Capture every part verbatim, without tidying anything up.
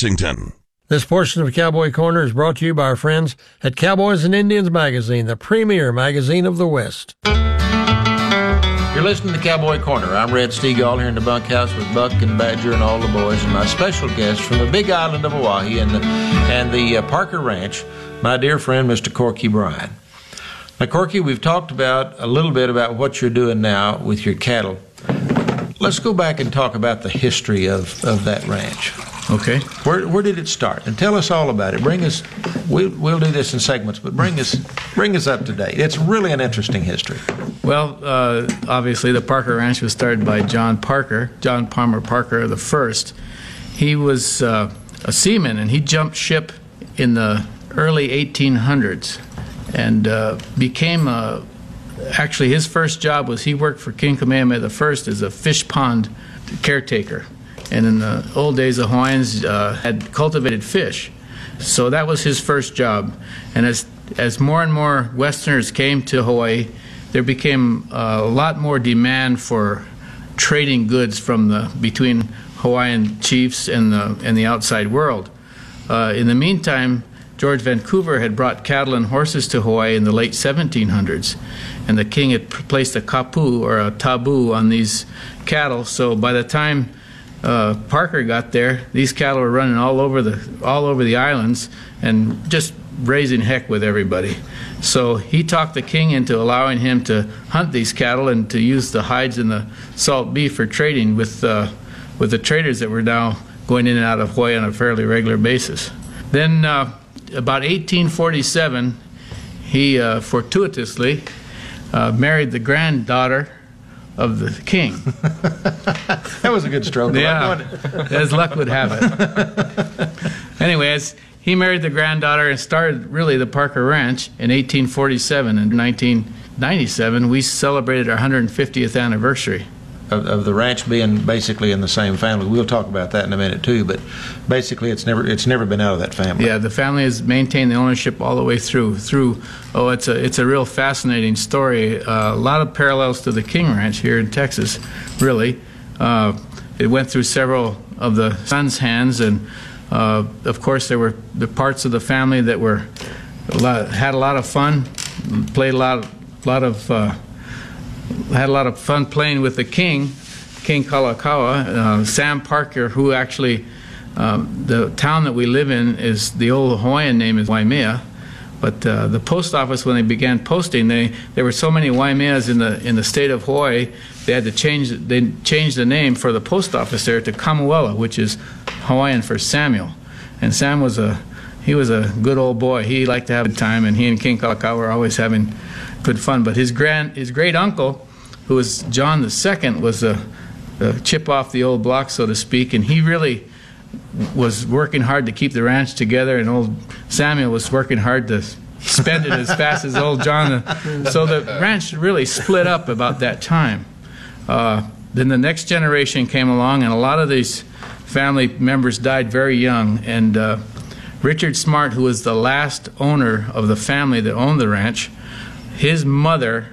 Lexington. This portion of Cowboy Corner is brought to you by our friends at Cowboys and Indians Magazine, the premier magazine of the West. You're listening to Cowboy Corner. I'm Red Steagall here in the bunkhouse with Buck and Badger and all the boys, and my special guest from the big island of Oahe and the, and the uh, Parker Ranch, my dear friend, Mister Corky Bryan. Now, Corky, we've talked about a little bit about what you're doing now with your cattle. Let's go back and talk about the history of, of that ranch. Okay. Where where did it start? And tell us all about it. Bring us. We'll we'll do this in segments, but bring us bring us up to date. It's really an interesting history. Well, uh, obviously, the Parker Ranch was started by John Parker, John Palmer Parker the first. He was uh, a seaman, and he jumped ship in the early eighteen hundreds, and uh, became a. Actually, his first job was he worked for King Kamehameha the First as a fish pond caretaker. And in the old days, the Hawaiians uh, had cultivated fish. So that was his first job. And as as more and more Westerners came to Hawaii, there became uh, a lot more demand for trading goods from the between Hawaiian chiefs and the and the outside world. Uh, in the meantime, George Vancouver had brought cattle and horses to Hawaii in the late seventeen hundreds, and the king had placed a kapu, or a taboo, on these cattle. So by the time uh, Parker got there, these cattle were running all over the all over the islands and just raising heck with everybody. So he talked the king into allowing him to hunt these cattle and to use the hides and the salt beef for trading with uh, with the traders that were now going in and out of Hawaii on a fairly regular basis. Then uh, about eighteen forty-seven, he uh, fortuitously uh, married the granddaughter of the king. That was a good stroke. Yeah, as luck would have it. Anyways, he married the granddaughter and started really the Parker Ranch in eighteen forty-seven. In nineteen ninety-seven, we celebrated our one hundred fiftieth anniversary. Of, of the ranch being basically in the same family. We'll talk about that in a minute too, but basically it's never it's never been out of that family. Yeah, the family has maintained the ownership all the way through. Through oh, it's a it's a real fascinating story. Uh, a lot of parallels to the King Ranch here in Texas, really. Uh, it went through several of the sons' hands, and uh, of course there were the parts of the family that were a lot, had a lot of fun, played a lot lot of. Uh, had a lot of fun playing with the king, King Kalakaua. Uh, Sam Parker, who actually, um, the town that we live in is, the old Hawaiian name is Waimea, but uh, the post office, when they began posting, they there were so many Waimeas in the in the state of Hawaii, they had to change they changed the name for the post office there to Kamuela, which is Hawaiian for Samuel. And Sam was a he was a good old boy. He liked to have a good time, and he and King Kalakaua were always having good fun. But his grand, his great uncle, who was John the Second, was a, a chip off the old block, so to speak, and he really was working hard to keep the ranch together. And old Samuel was working hard to spend it as fast as old John. So the ranch really split up about that time. Uh, then the next generation came along, and a lot of these family members died very young. And uh, Richard Smart, who was the last owner of the family that owned the ranch, his mother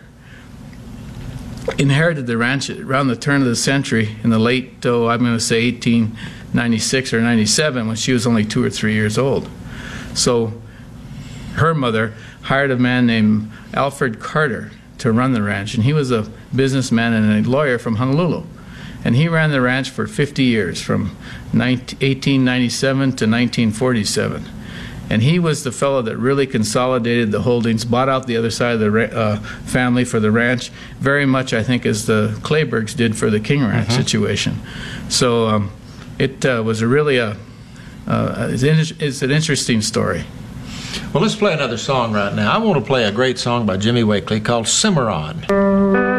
inherited the ranch around the turn of the century in the late, oh, I'm going to say eighteen ninety-six or ninety-seven, when she was only two or three years old. So her mother hired a man named Alfred Carter to run the ranch, and he was a businessman and a lawyer from Honolulu. And he ran the ranch for fifty years, from eighteen ninety-seven to nineteen forty-seven. And he was the fellow that really consolidated the holdings, bought out the other side of the uh, family for the ranch, very much, I think, as the Clayburghs did for the King Ranch mm-hmm. situation. So um, it uh, was a really a, uh, it's, in, it's an interesting story. Well, let's play another song right now. I want to play a great song by Jimmy Wakely called Cimarron.